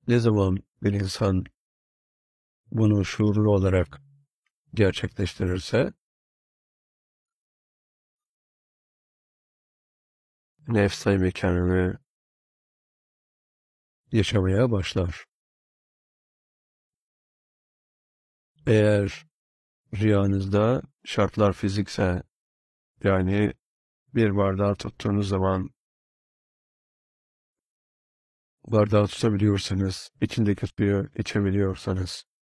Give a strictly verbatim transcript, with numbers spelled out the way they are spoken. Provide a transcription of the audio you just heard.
Ne zaman bir insan bunu şuurlu olarak gerçekleştirirse, nefs mekanını yaşamaya başlar. Eğer rüyanızda şartlar fizikse, yani bir bardağı tuttuğunuz zaman bardağı tutabiliyorsanız, içindeki suyu içebiliyorsanız,